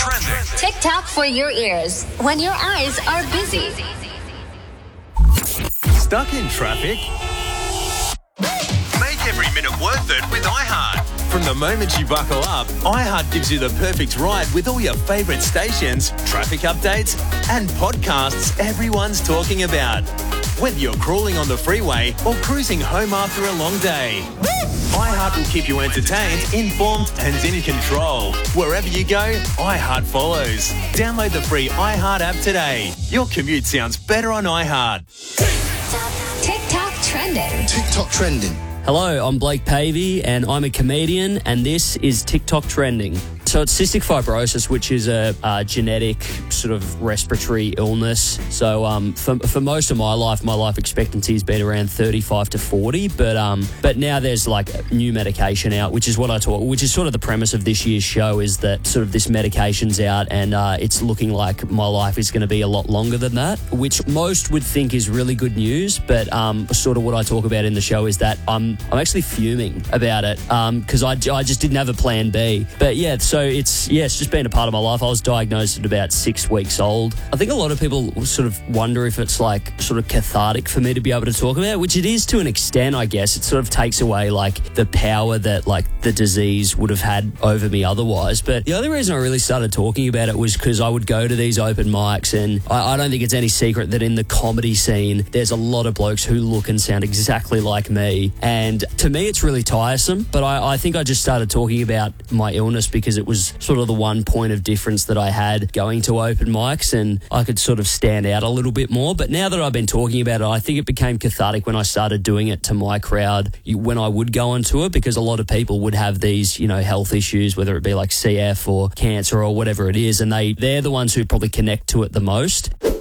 trending. TikTok for your ears when your eyes are busy. Stuck in traffic? Make every minute worth it with iHeart. From the moment you buckle up, iHeart gives you the perfect ride with all your favourite stations, traffic updates, and podcasts everyone's talking about. Whether you're crawling on the freeway or cruising home after a long day, iHeart will keep you entertained, informed, and in control. Wherever you go, iHeart follows. Download the free iHeart app today. Your commute sounds better on iHeart. TikTok trending. TikTok trending. Hello, I'm Blake Pavey and I'm a comedian and this is TikTok Trending. So it's cystic fibrosis, which is a genetic sort of respiratory illness. So for most of my life expectancy has been around 35 to 40. But now there's like new medication out, which is what I taught, which is sort of the premise of this year's show, is that sort of this medication's out and it's looking like my life is going to be a lot longer than that, which most would think is really good news. But sort of what I talk about in the show is that I'm actually fuming about it because I just didn't have a plan B. But yeah, so it's just been a part of my life. I was diagnosed at about 6 weeks old. I think a lot of people sort of wonder if it's like sort of cathartic for me to be able to talk about it, which it is to an extent, I guess. It sort of takes away like the power that like the disease would have had over me otherwise. But the only reason I really started talking about it was because I would go to these open mics, and I don't think it's any secret that in the comedy scene, there's a lot of blokes who look and sound exactly like me. And to me, it's really tiresome. But I think I just started talking about my illness because it was sort of the one point of difference that I had going to open mics, and I could sort of stand out a little bit more. But now that I've been talking about it, I think it became cathartic when I started doing it to my crowd when I would go on tour, because a lot of people would have these, you know, health issues, whether it be like CF or cancer or whatever it is, and they're the ones who probably connect to it the most.